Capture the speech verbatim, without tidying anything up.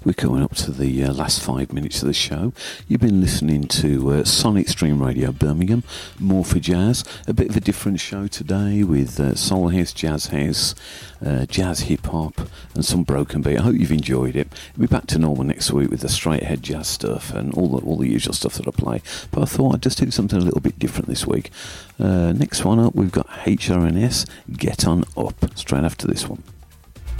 We're coming up to the uh, last five minutes of the show. You've been listening to uh, Sonic Stream Radio Birmingham, more for jazz. A bit of a different show today with uh, soul house, jazz house, uh, jazz hip hop, and some broken beat. I hope you've enjoyed it. We'll be back to normal next week with the straight ahead jazz stuff and all the all the usual stuff that I play. But I thought I'd just do something a little bit different this week. Uh, next one up, we've got H R N S, Get On Up, straight after this one.